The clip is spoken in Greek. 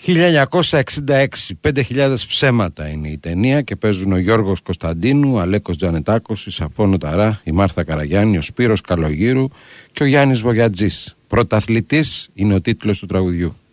1966, 5.000 ψέματα είναι η ταινία και παίζουν ο Γιώργος Κωνσταντίνου, ο Αλέκος Τζανετάκος, η Σαπώνο Ταρά, η Μάρθα Καραγιάννη, ο Σπύρος Καλογύρου και ο Γιάννης Βογιατζής. Πρωταθλητής είναι ο τίτλος του τραγουδιού.